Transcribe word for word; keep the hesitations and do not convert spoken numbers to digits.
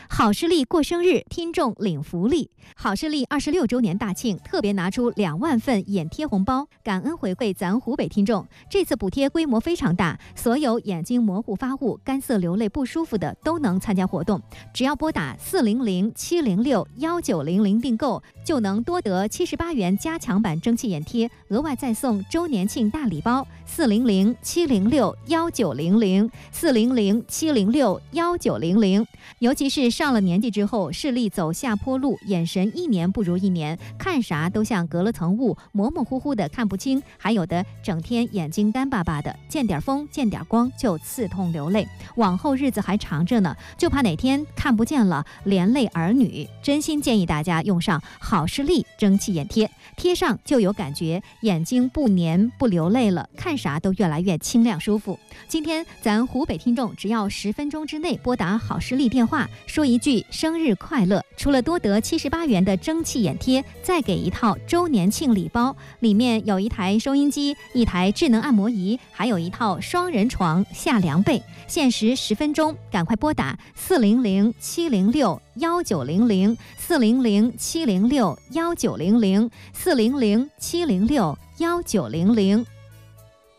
好视力过生日，听众领福利。好视力二十六周年大庆，特别拿出两万份眼贴红包，感恩回馈咱湖北听众。这次补贴规模非常大，所有眼睛模糊发物、干涩流泪不舒服的都能参加活动。只要拨打四零零七零六幺九零零订购，就能多得七十八元加强版蒸汽眼贴，额外再送周年庆大礼包。四零零七零六幺九零零，四零零七零六幺九零零。尤其是上了年纪之后，视力走下坡路，眼神一年不如一年，看啥都像隔了层雾，模模糊糊的看不清，还有的整天眼睛干巴巴的，见点风见点光就刺痛流泪，往后日子还长着呢，就怕哪天看不见了连累儿女。真心建议大家用上好视力蒸汽眼贴，贴上就有感觉，眼睛不黏不流泪了，看啥都越来越清亮舒服。今天咱湖北听众只要十分钟之内拨打好视力电话，说一句生日快乐，除了多得七十八元的蒸汽眼贴，再给一套周年庆礼包，里面有一台收音机、一台智能按摩仪，还有一套双人床下凉被。限时十分钟，赶快拨打四零零七零六幺九零零，四零零七零六幺九零零，四零零七零六幺九零零。